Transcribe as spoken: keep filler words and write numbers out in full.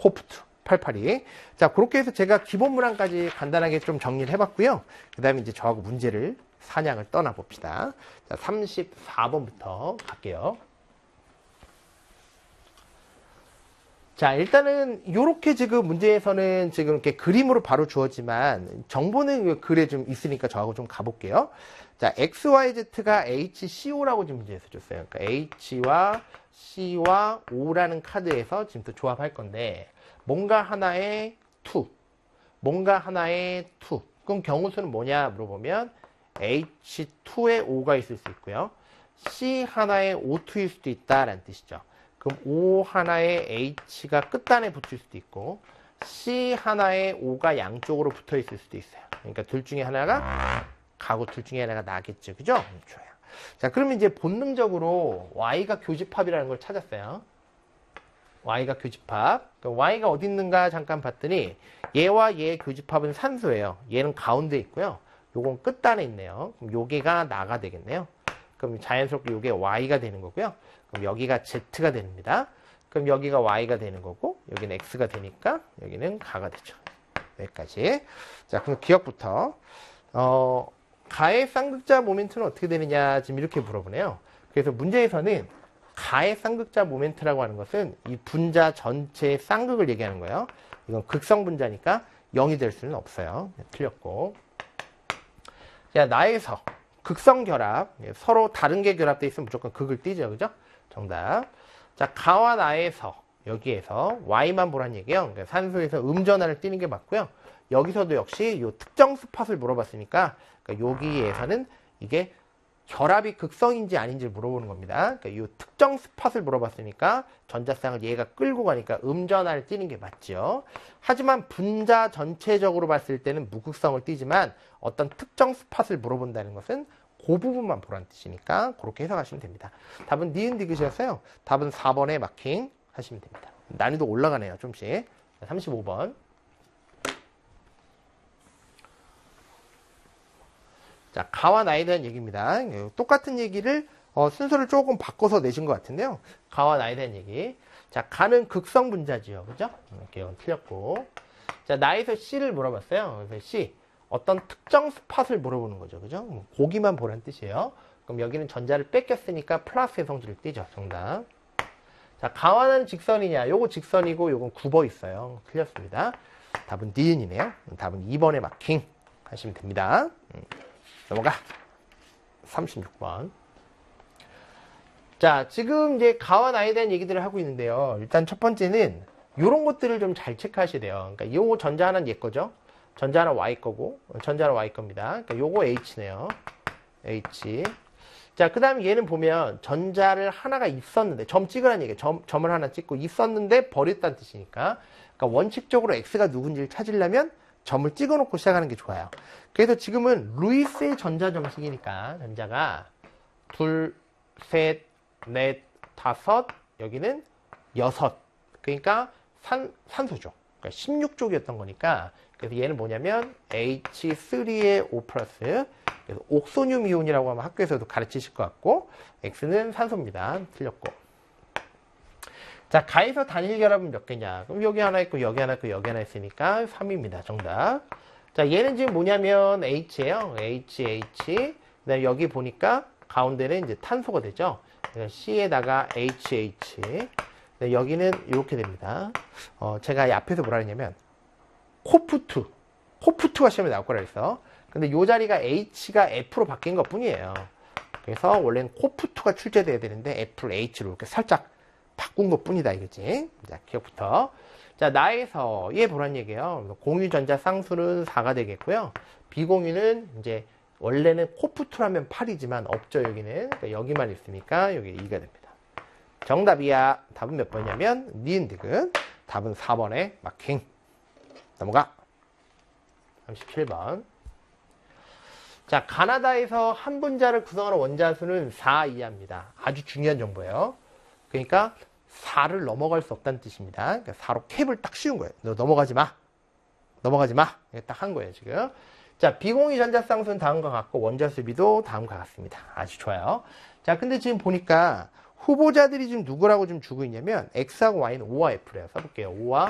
코프투 팔팔이. 자, 그렇게 해서 제가 기본 문항까지 간단하게 좀 정리를 해봤고요. 그 다음에 이제 저하고 문제를 사냥을 떠나봅시다. 자, 삼십사 번부터 갈게요. 자, 일단은 이렇게 지금 문제에서는 지금 이렇게 그림으로 바로 주어지만 정보는 글에 좀 있으니까 저하고 좀 가볼게요. 자, 엑스 와이 제트가 에이치 씨 오라고 지금 문제에서 줬어요. 그러니까 H와 C와 O라는 카드에서 지금 또 조합할 건데 뭔가 하나의 이, 뭔가 하나의 이. 그럼 경우수는 뭐냐 물어보면 에이치 이에 오가 있을 수 있고요. C 하나의 오 이일 수도 있다라는 뜻이죠. 그럼 O 하나에 H가 끝단에 붙을 수도 있고 C 하나에 O가 양쪽으로 붙어 있을 수도 있어요. 그러니까 둘 중에 하나가 가고 둘 중에 하나가 나겠죠. 그죠? 좋아요. 자, 그러면 이제 본능적으로 Y가 교집합이라는 걸 찾았어요. Y가 교집합. 그러니까 Y가 어디 있는가 잠깐 봤더니 얘와 얘의 교집합은 산수예요. 얘는 가운데 있고요. 요건 끝단에 있네요. 그럼 요게가 나가 되겠네요. 그럼 자연스럽게 요게 Y가 되는 거고요. 그럼 여기가 Z가 됩니다. 그럼 여기가 Y가 되는 거고 여기는 X가 되니까 여기는 가가 되죠. 여기까지. 자, 그럼 기억부터 어, 가의 쌍극자 모멘트는 어떻게 되느냐 지금 이렇게 물어보네요. 그래서 문제에서는 가의 쌍극자 모멘트라고 하는 것은 이 분자 전체의 쌍극을 얘기하는 거예요. 이건 극성 분자니까 영이 될 수는 없어요. 네, 틀렸고. 자, 나에서 극성 결합, 서로 다른 게 결합되어 있으면 무조건 극을 띄죠. 그죠? 정답. 자, 가와 나에서 여기에서 Y만 보란 얘기예요. 그러니까 산소에서 음전하를 띄는 게 맞고요. 여기서도 역시 요 특정 스팟을 물어봤으니까 그러니까 여기에서는 이게 결합이 극성인지 아닌지를 물어보는 겁니다. 그러니까 이 특정 스팟을 물어봤으니까 전자쌍을 얘가 끌고 가니까 음전하를 띄는 게 맞죠. 하지만 분자 전체적으로 봤을 때는 무극성을 띄지만 어떤 특정 스팟을 물어본다는 것은 그 부분만 보라는 뜻이니까 그렇게 해석하시면 됩니다. 답은 니은 디귿이었어요. 답은 사 번에 마킹 하시면 됩니다. 난이도 올라가네요. 좀씩. 삼십오 번. 자, 가와 나에 대한 얘기입니다. 똑같은 얘기를 어, 순서를 조금 바꿔서 내신 것 같은데요. 가와 나에 대한 얘기. 자, 가는 극성 분자지요. 그죠? 이렇게 틀렸고. 자, 나에서 C를 물어봤어요. 그래서 C. 어떤 특정 스팟을 물어보는 거죠. 그죠? 고기만 보란 뜻이에요. 그럼 여기는 전자를 뺏겼으니까 플러스의 성질을 띄죠. 정답. 자, 가와 나는 직선이냐? 요거 직선이고 요건 굽어 있어요. 틀렸습니다. 답은 니은이네요. 답은 이 번에 마킹 하시면 됩니다. 넘어가. 삼십육 번. 자, 지금 이제 가와 나에 대한 얘기들을 하고 있는데요. 일단 첫 번째는 이런 것들을 좀 잘 체크하셔야 돼요. 그러니까 요 전자 하나는 얘 거죠. 전자 하나 Y 거고, 전자 하나 Y 겁니다. 그러니까 요거 H네요. H. 자, 그 다음에 얘는 보면 전자를 하나가 있었는데, 점 찍으라는 얘기예요. 점, 점을 하나 찍고 있었는데 버렸다는 뜻이니까. 그러니까 원칙적으로 X가 누군지를 찾으려면 점을 찍어 놓고 시작하는 게 좋아요. 그래서 지금은 루이스의 전자 정식이니까 전자가 둘, 셋, 넷, 다섯, 여기는 여섯. 그러니까 산, 산소죠. 그러니까 십육 쪽이었던 거니까. 그래서 얘는 뭐냐면 에이치 쓰리의 오 플러스. 그래서 옥소늄 이온이라고 하면 학교에서도 가르치실 것 같고, X는 산소입니다. 틀렸고. 자, 가에서 단일 결합은 몇 개냐? 그럼 여기 하나 있고, 여기 하나 있고, 여기 하나 있으니까 삼입니다. 정답. 자, 얘는 지금 뭐냐면 H예요. H, H. 그다음에 여기 보니까 가운데는 이제 탄소가 되죠. 그래서 C에다가 에이치, H. 여기는 이렇게 됩니다. 어, 제가 이 앞에서 뭐라 했냐면, 코프투. 코프투가 시험에 나올 거라 했어. 근데 이 자리가 H가 F로 바뀐 것 뿐이에요. 그래서 원래는 코프투가 출제돼야 되는데 F를 H로 이렇게 살짝 바꾼 것 뿐이다 이거지. 자, 기억부터. 자, 나에서 얘 보란 얘기예요. 공유전자 쌍수는 사가 되겠고요. 비공유는 이제 원래는 코프투라면 팔이지만 없죠 여기는. 그러니까 여기만 있으니까 여기 이가 됩니다. 정답이야. 답은 몇 번이냐면 니은 디귿. 답은 사 번에 마킹. 넘어가. 삼십칠 번. 자, 가나다에서 한 분자를 구성하는 원자 수는 사 이하입니다. 아주 중요한 정보예요. 그러니까 사를 넘어갈 수 없다는 뜻입니다. 그러니까 사로 캡을 딱 씌운 거예요. 너 넘어가지 마. 넘어가지 마. 딱 한 거예요, 지금. 자, 비공유 전자 쌍수는 다음과 같고 원자 수비도 다음과 같습니다. 아주 좋아요. 자, 근데 지금 보니까 후보자들이 지금 누구라고 좀 주고 있냐면 X하고 Y는 O와 F래요. 써볼게요. O와